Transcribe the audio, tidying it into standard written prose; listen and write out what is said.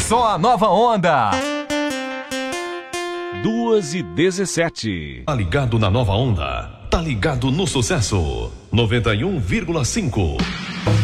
Só a nova onda. 2h17. Tá ligado na nova onda? Tá ligado no sucesso? 91,5.